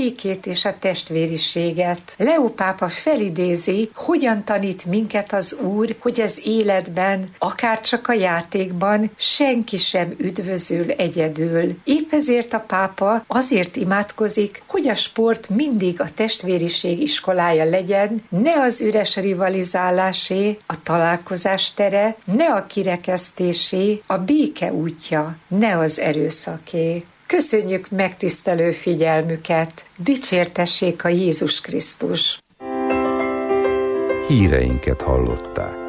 békét és a testvériséget. Leó pápa felidézi, hogyan tanít minket az Úr, hogy az életben, akárcsak a játékban senki sem üdvözül egyedül. Épp ezért a pápa azért imádkozik, hogy a sport mindig a testvériség iskolája legyen, ne az üres rivalizálásé, a találkozás tere, ne a kirekesztésé, a béke útja, ne az erőszaké. Köszönjük megtisztelő figyelmüket! Dicsértessék a Jézus Krisztus! Híreinket hallották.